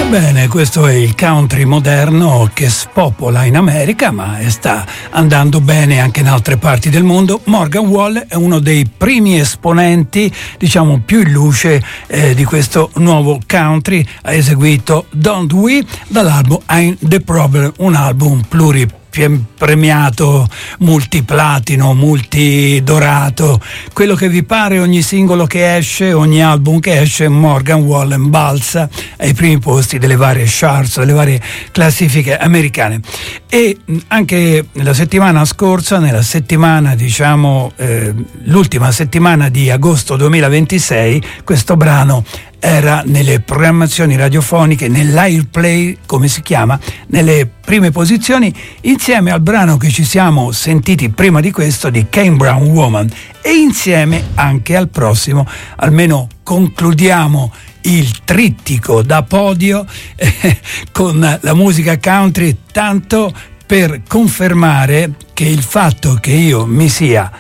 Bene, questo è il country moderno che spopola in America, ma sta andando bene anche in altre parti del mondo. Morgan Wallen è uno dei primi esponenti, diciamo, più in luce di questo nuovo country. Ha eseguito Don't We dall'album I'm the Problem, un album premiato, multiplatino, multidorato, quello che vi pare. Ogni singolo che esce, ogni album che esce, Morgan Wallen balza ai primi posti delle varie charts, delle varie classifiche americane. E anche la settimana scorsa, nella settimana, diciamo, l'ultima settimana di agosto 2026, questo brano era nelle programmazioni radiofoniche, nell'airplay, come si chiama, nelle prime posizioni, insieme al brano che ci siamo sentiti prima di questo, di Kane Brown Woman, e insieme anche al prossimo. Almeno concludiamo il trittico da podio con la musica country, tanto per confermare che il fatto che io mi sia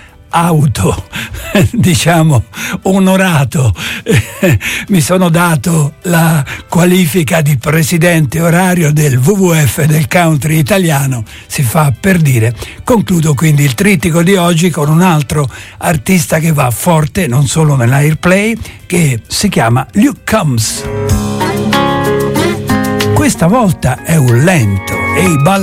diciamo onorato, mi sono dato la qualifica di presidente orario del WWF del country italiano, si fa per dire. Concludo quindi il trittico di oggi con un altro artista che va forte non solo nell'airplay, che si chiama Luke Combs. Questa volta è un lento e i